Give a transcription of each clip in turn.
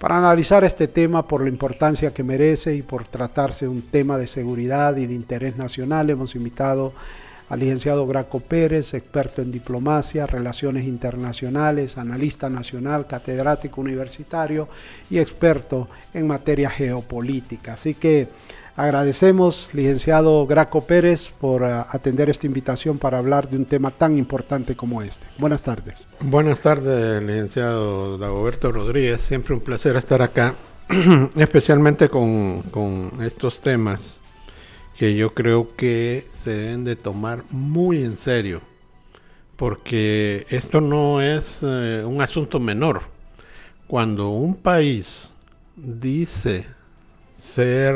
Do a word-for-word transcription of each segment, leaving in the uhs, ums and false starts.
para analizar este tema por la importancia que merece y por tratarse de un tema de seguridad y de interés nacional. Hemos invitado al licenciado Graco Pérez, experto en diplomacia, relaciones internacionales, analista nacional, catedrático universitario y experto en materia geopolítica. Así que agradecemos, licenciado Graco Pérez, por uh, atender esta invitación para hablar de un tema tan importante como este. Buenas tardes. Buenas tardes, licenciado Dagoberto Rodríguez. Siempre un placer estar acá, especialmente con, con estos temas que yo creo que se deben de tomar muy en serio, porque esto no es eh, un asunto menor. Cuando un país dice ser,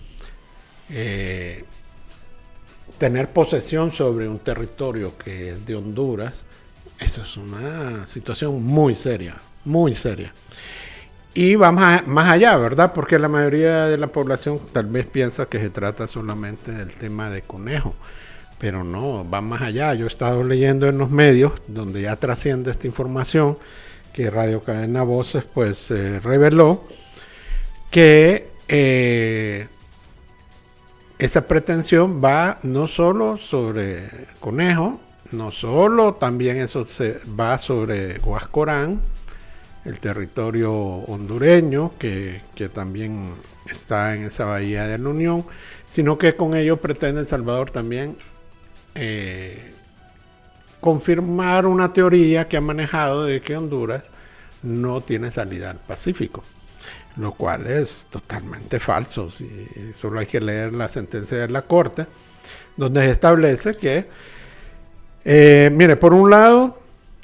eh, tener posesión sobre un territorio que es de Honduras, eso es una situación muy seria, muy seria. Y va más, más allá, ¿verdad? Porque la mayoría de la población tal vez piensa que se trata solamente del tema de Conejo, pero no, va más allá. Yo he estado leyendo en los medios donde ya trasciende esta información que Radio Cadena Voces pues eh, reveló que eh, esa pretensión va no solo sobre Conejo, no solo, también eso se va sobre Huascorán, el territorio hondureño, que, que también está en esa bahía de la Unión, sino que con ello pretende El Salvador también eh, confirmar una teoría que ha manejado de que Honduras no tiene salida al Pacífico, lo cual es totalmente falso. Si, solo hay que leer la sentencia de la Corte, donde se establece que, eh, mire, por un lado,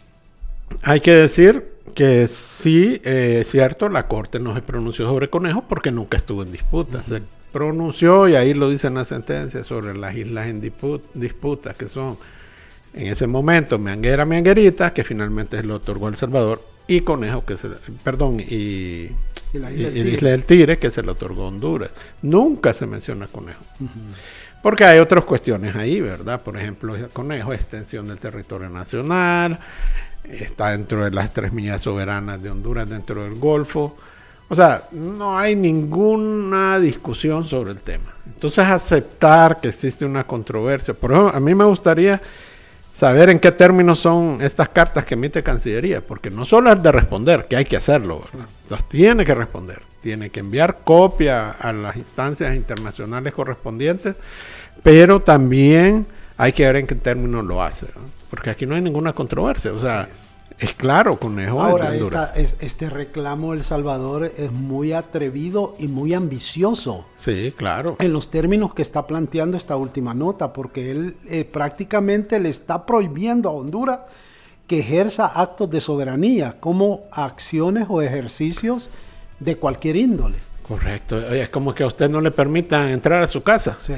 hay que decir que sí, eh, es cierto, la Corte no se pronunció sobre Conejo porque nunca estuvo en disputa. Uh-huh. Se pronunció, y ahí lo dice en la sentencia, sobre las islas en disputa, disputa, que son en ese momento Mianguera, Mianguerita, que finalmente se lo otorgó El Salvador, y Conejo, que se, perdón, y, y la isla, y, del, isla del Tigre, que se le otorgó a Honduras. Nunca se menciona Conejo. Uh-huh. Porque hay otras cuestiones ahí, ¿verdad? Por ejemplo, Conejo, extensión del territorio nacional, está dentro de las tres millas soberanas de Honduras, dentro del Golfo. O sea, no hay ninguna discusión sobre el tema. Entonces, aceptar que existe una controversia. Por ejemplo, a mí me gustaría saber en qué términos son estas cartas que emite Cancillería, porque no solo es de responder, que hay que hacerlo, ¿verdad? Las tiene que responder, tiene que enviar copia a las instancias internacionales correspondientes, pero también hay que ver en qué términos lo hace, ¿no? Porque aquí no hay ninguna controversia, o sea, sí. Es claro, Conejo. Ahora, esta, es, este reclamo de El Salvador es muy atrevido y muy ambicioso. Sí, claro. En los términos que está planteando esta última nota, porque él eh, prácticamente le está prohibiendo a Honduras que ejerza actos de soberanía, como acciones o ejercicios de cualquier índole. Correcto. Oye, es como que a usted no le permitan entrar a su casa. Sí.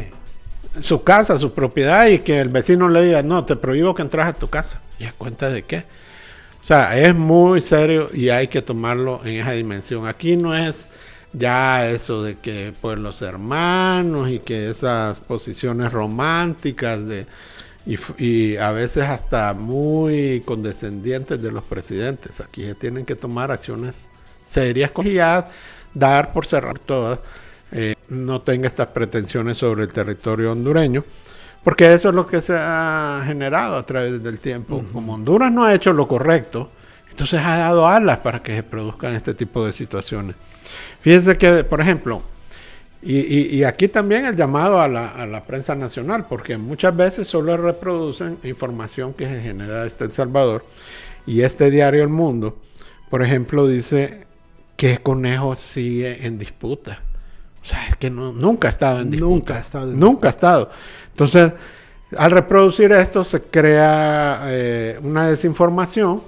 Su casa, su propiedad, y que el vecino le diga, no, te prohíbo que entres a tu casa. ¿Y a cuenta de qué? O sea, es muy serio y hay que tomarlo en esa dimensión. Aquí no es ya eso de que pues los hermanos y que esas posiciones románticas de y, y a veces hasta muy condescendientes de los presidentes. Aquí se tienen que tomar acciones serias y ya dar por cerrar todas. Eh, no tenga estas pretensiones sobre el territorio hondureño, porque eso es lo que se ha generado a través del tiempo. Uh-huh. Como Honduras no ha hecho lo correcto, entonces ha dado alas para que se produzcan este tipo de situaciones. Fíjense que, por ejemplo, y, y, y aquí también el llamado a la, a la prensa nacional, porque muchas veces solo reproducen información que se genera desde El Salvador, y este diario El Mundo, por ejemplo, dice que Conejo sigue en disputa. O sea, es que no, nunca ha estado en disputa. Nunca ha estado. En nunca ha estado. Entonces, al reproducir esto se crea eh, una desinformación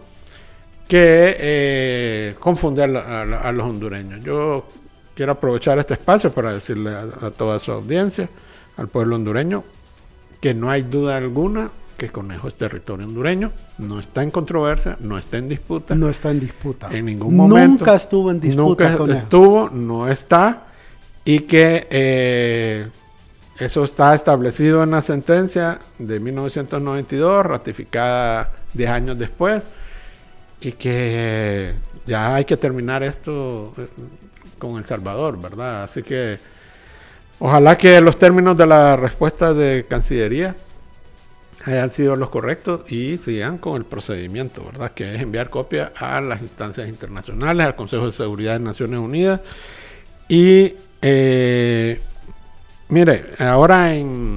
que eh, confunde a, la, a, la, a los hondureños. Yo quiero aprovechar este espacio para decirle a, a toda su audiencia, al pueblo hondureño, que no hay duda alguna que Conejo es territorio hondureño, no está en controversia, no está en disputa. No está en disputa. En ningún momento. Nunca estuvo en disputa. Nunca Conejo. estuvo, no está. Y que eh, eso está establecido en la sentencia de mil novecientos noventa y dos, ratificada diez años después, y que ya hay que terminar esto con El Salvador, ¿verdad? Así que ojalá que los términos de la respuesta de Cancillería hayan sido los correctos y sigan con el procedimiento, ¿verdad? Que es enviar copia a las instancias internacionales, al Consejo de Seguridad de Naciones Unidas. Y eh, mire, ahora en